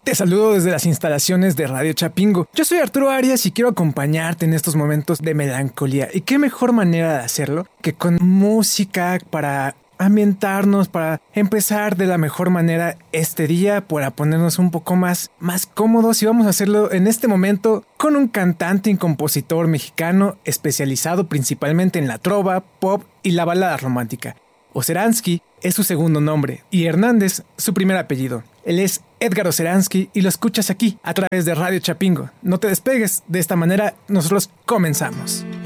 Te saludo desde las instalaciones de Radio Chapingo. Yo soy Arturo Arias y quiero acompañarte en estos momentos de melancolía. ¿Y qué mejor manera de hacerlo que con música para ambientarnos, para empezar de la mejor manera este día, para ponernos un poco más cómodos? Y vamos a hacerlo en este momento con un cantante y compositor mexicano especializado principalmente en la trova, pop y la balada romántica. Oceransky es su segundo nombre y Hernández su primer apellido. Él es Edgar Oceransky y lo escuchas aquí a través de Radio Chapingo. No te despegues, de esta manera nosotros comenzamos.